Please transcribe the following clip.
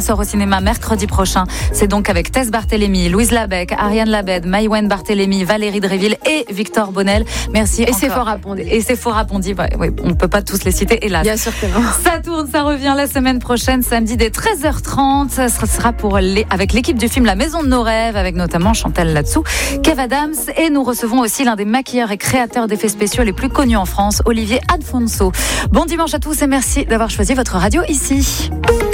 sort au cinéma mercredi prochain. C'est donc avec Tess Barthélémy, Louise Labec, Ariane Labed, Maïwen Barthélémy, Valérie Dréville et Victor Bonnel. Merci. Et Séphora Pondy. Et Séphora Pondy. Oui, on ne peut pas tous les citer, hélas. Bien sûr que non. Ça tourne, ça revient la semaine prochaine, samedi dès 13h30. Ce sera avec l'équipe du film La Maison de nos rêves, avec notamment Chantal Latsou, Kev Adams. Et nous recevons aussi l'un des maquilleurs et créateurs d'effets spéciaux les plus connus en France, Olivier Alfonso. Bon dimanche à tous et merci d'avoir choisi votre radio ici.